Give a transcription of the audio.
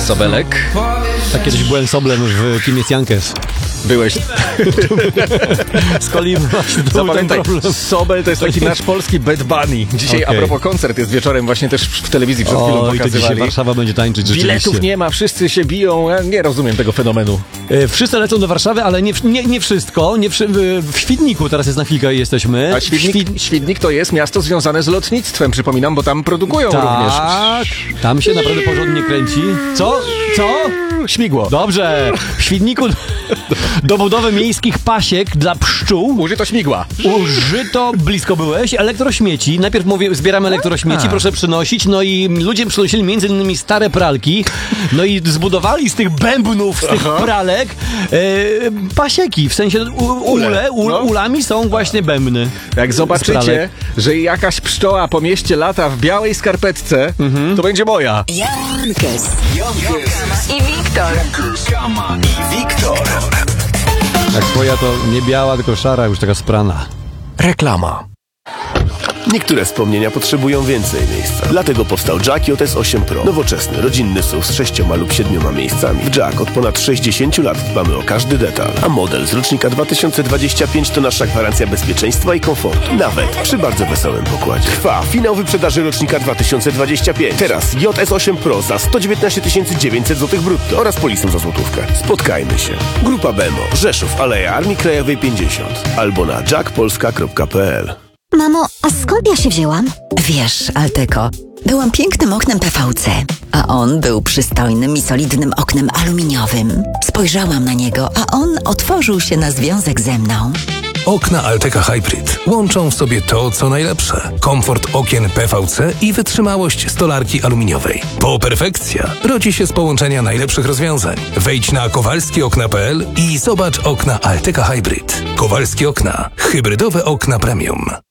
Sobelek. Tak, kiedyś byłem Soblem w Kim jest Jankes. Byłeś. Z Kolim właśnie to Zapamiętaj, był ten problem. Sobel to jest taki nasz polski Bad Bunny. Dzisiaj Okej. a propos koncert jest wieczorem właśnie też w telewizji przed chwilą Oj, to dzisiaj pokazywali. Warszawa będzie tańczyć rzeczywiście. Biletów nie ma, wszyscy się biją. Ja nie rozumiem tego fenomenu. Wszyscy lecą do Warszawy, ale nie wszystko. W Świdniku teraz jest na chwilkę jesteśmy. A Świdnik to jest miasto związane z lotnictwem, przypominam, bo tam produkują również. Tak, tam się naprawdę porządnie kręci. Co? Śmigło. Dobrze. W Świdniku do budowy miejskich pasiek dla pszczół Użyto śmigła. użyto, blisko byłeś, elektrośmieci. Najpierw mówię, zbieramy elektrośmieci, proszę przynosić. No i ludzie przynosili między innymi stare pralki. No i zbudowali z tych bębnów, z tych pralek pasieki. W sensie ulami są właśnie bębny. Jak zobaczycie, że jakaś pszczoła po mieście lata w białej skarpetce, to będzie moja. Jankes i Wiktor. Jak twoja to nie biała, tylko szara, już taka sprana. Reklama. Niektóre wspomnienia potrzebują więcej miejsca. Dlatego powstał Jack JS 8 Pro. Nowoczesny, rodzinny SUV z 6 lub 7 miejscami. W Jack od ponad 60 lat dbamy o każdy detal. A model z rocznika 2025 to nasza gwarancja bezpieczeństwa i komfortu. Nawet przy bardzo wesołym pokładzie. Trwa finał wyprzedaży rocznika 2025. Teraz JS 8 Pro za 119 900 zł brutto oraz polisą za złotówkę. Spotkajmy się. Grupa Bemo, Rzeszów, Aleja Armii Krajowej 50 albo na jackpolska.pl. Mamo, a skąd ja się wzięłam? Wiesz, Alteco, byłam pięknym oknem PVC, a on był przystojnym i solidnym oknem aluminiowym. Spojrzałam na niego, a on otworzył się na związek ze mną. Okna Alteca Hybrid łączą w sobie to, co najlepsze. Komfort okien PVC i wytrzymałość stolarki aluminiowej. Po perfekcja rodzi się z połączenia najlepszych rozwiązań. Wejdź na kowalskiokna.pl i zobacz okna Alteca Hybrid. Kowalskie Okna. Hybrydowe okna premium.